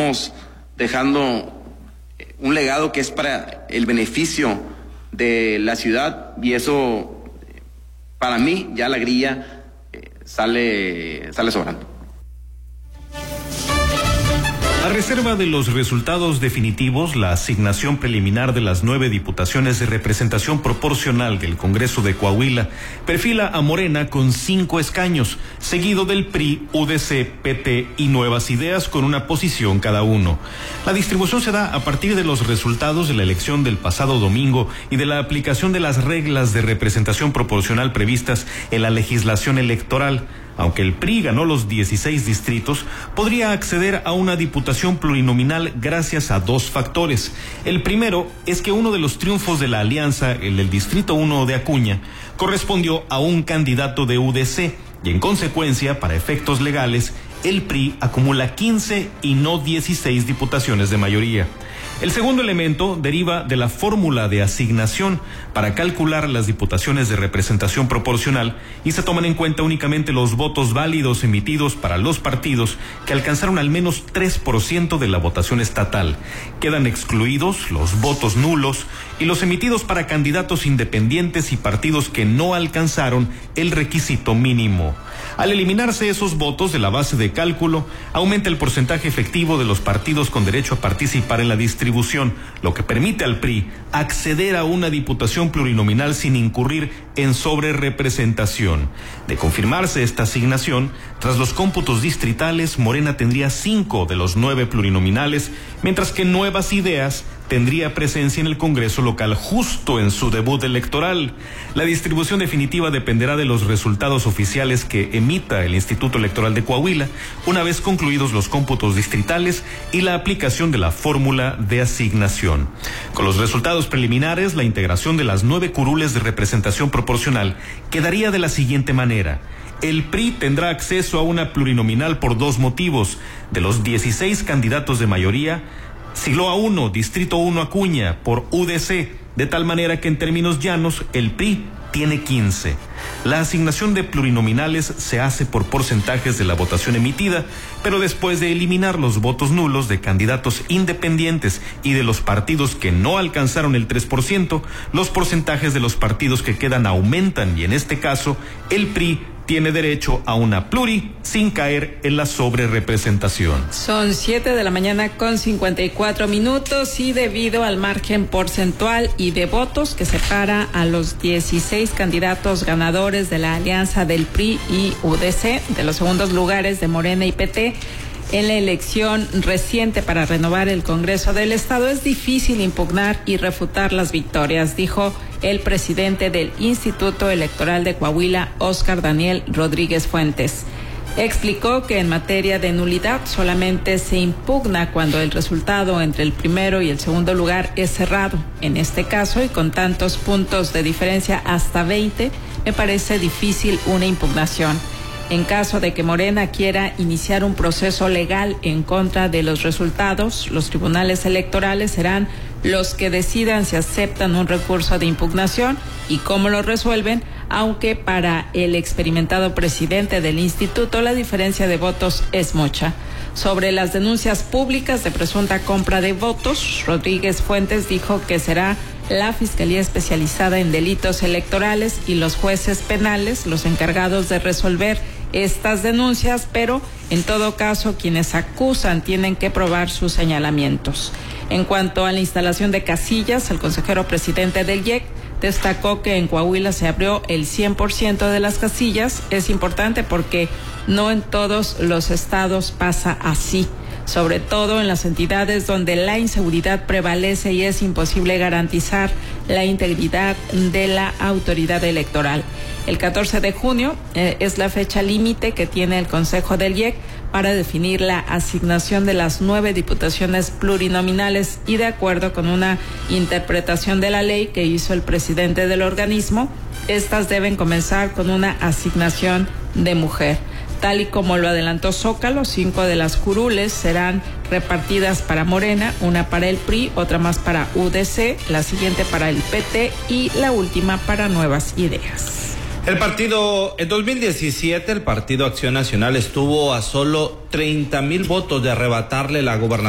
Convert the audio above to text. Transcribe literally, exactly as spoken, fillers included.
estamos dejando un legado que es para el beneficio de la ciudad, y eso, para mí, ya la grilla eh, sale, sale sobrando. A reserva de los resultados definitivos, la asignación preliminar de las nueve diputaciones de representación proporcional del Congreso de Coahuila perfila a Morena con cinco escaños, seguido del P R I, U D C, P T y Nuevas Ideas con una posición cada uno. La distribución se da a partir de los resultados de la elección del pasado domingo y de la aplicación de las reglas de representación proporcional previstas en la legislación electoral. Aunque el P R I ganó los dieciséis distritos, podría acceder a una diputación plurinominal gracias a dos factores. El primero es que uno de los triunfos de la alianza, el del Distrito uno de Acuña, correspondió a un candidato de U D C y en consecuencia, para efectos legales, el P R I acumula quince y no dieciséis diputaciones de mayoría. El segundo elemento deriva de la fórmula de asignación para calcular las diputaciones de representación proporcional y se toman en cuenta únicamente los votos válidos emitidos para los partidos que alcanzaron al menos tres por ciento de la votación estatal. Quedan excluidos los votos nulos y los emitidos para candidatos independientes y partidos que no alcanzaron el requisito mínimo. Al eliminarse esos votos de la base de cálculo, aumenta el porcentaje efectivo de los partidos con derecho a participar en la distribución, lo que permite al P R I acceder a una diputación plurinominal sin incurrir en sobrerepresentación. De confirmarse esta asignación, tras los cómputos distritales, Morena tendría cinco de los nueve plurinominales, mientras que Nuevas Ideas tendría presencia en el Congreso local justo en su debut electoral. La distribución definitiva dependerá de los resultados oficiales que emita el Instituto Electoral de Coahuila, una vez concluidos los cómputos distritales y la aplicación de la fórmula de asignación. Con los resultados preliminares, la integración de las nueve curules de representación proporcional quedaría de la siguiente manera. El P R I tendrá acceso a una plurinominal por dos motivos. De los dieciséis candidatos de mayoría, Sigloa uno, Distrito uno Acuña, por U D C, de tal manera que en términos llanos el P R I tiene quince. La asignación de plurinominales se hace por porcentajes de la votación emitida, pero después de eliminar los votos nulos de candidatos independientes y de los partidos que no alcanzaron el tres por ciento, los porcentajes de los partidos que quedan aumentan y en este caso el P R I tiene derecho a una pluri sin caer en la sobrerepresentación. Son siete de la mañana con cincuenta y cuatro minutos y debido al margen porcentual y de votos que separa a los dieciséis candidatos ganadores de la alianza del P R I y U D C de los segundos lugares de Morena y P T, en la elección reciente para renovar el Congreso del Estado, es difícil impugnar y refutar las victorias, dijo el presidente del Instituto Electoral de Coahuila, Óscar Daniel Rodríguez Fuentes. Explicó que en materia de nulidad solamente se impugna cuando el resultado entre el primero y el segundo lugar es cerrado. En este caso, y con tantos puntos de diferencia, hasta veinte, me parece difícil una impugnación. En caso de que Morena quiera iniciar un proceso legal en contra de los resultados, los tribunales electorales serán los que decidan si aceptan un recurso de impugnación y cómo lo resuelven, aunque para el experimentado presidente del instituto la diferencia de votos es mucha. Sobre las denuncias públicas de presunta compra de votos, Rodríguez Fuentes dijo que será la Fiscalía Especializada en Delitos Electorales y los jueces penales los encargados de resolver estas denuncias, pero en todo caso quienes acusan tienen que probar sus señalamientos. En cuanto a la instalación de casillas, el consejero presidente del I E C destacó que en Coahuila se abrió el cien por ciento de las casillas. Es importante porque no en todos los estados pasa así, sobre todo en las entidades donde la inseguridad prevalece y es imposible garantizar la integridad de la autoridad electoral. El catorce de junio eh, es la fecha límite que tiene el Consejo del I E C para definir la asignación de las nueve diputaciones plurinominales y de acuerdo con una interpretación de la ley que hizo el presidente del organismo, estas deben comenzar con una asignación de mujer. Tal y como lo adelantó Zócalo, cinco de las curules serán repartidas para Morena, una para el P R I, otra más para U D C, la siguiente para el P T y la última para Nuevas Ideas. El partido, en dos mil diecisiete, el Partido Acción Nacional estuvo a solo treinta mil votos de arrebatarle la gobernación